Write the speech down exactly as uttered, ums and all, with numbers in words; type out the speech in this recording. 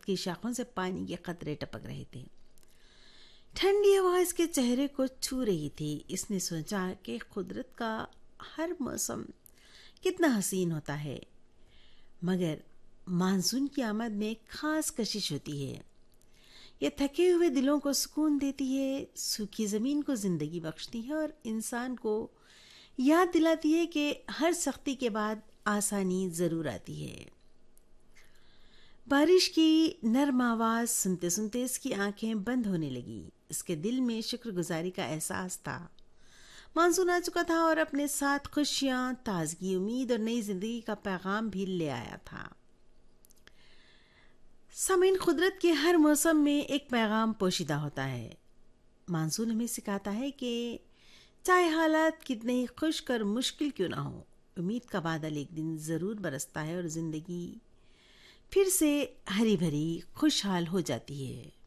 کی شاخوں سے پانی کے قطرے ٹپک رہے تھے. ٹھنڈی ہوا اس کے چہرے کو چھو رہی تھی. اس نے سوچا کہ قدرت کا ہر موسم کتنا حسین ہوتا ہے، مگر مانسون کی آمد میں ایک خاص کشش ہوتی ہے. یہ تھکے ہوئے دلوں کو سکون دیتی ہے، سوکھی زمین کو زندگی بخشتی ہے اور انسان کو یاد دلاتی ہے کہ ہر سختی کے بعد آسانی ضرور آتی ہے. بارش کی نرم آواز سنتے سنتے اس کی آنکھیں بند ہونے لگی. اس کے دل میں شکر گزاری کا احساس تھا. مانسون آ چکا تھا اور اپنے ساتھ خوشیاں، تازگی، امید اور نئی زندگی کا پیغام بھی لے آیا تھا. سامعین، قدرت کے ہر موسم میں ایک پیغام پوشیدہ ہوتا ہے. مانسون ہمیں سکھاتا ہے کہ چاہے حالات کتنے ہی خشک اور مشکل کیوں نہ ہو، امید کا بادل ایک دن ضرور برستا ہے اور زندگی پھر سے ہری بھری خوشحال ہو جاتی ہے.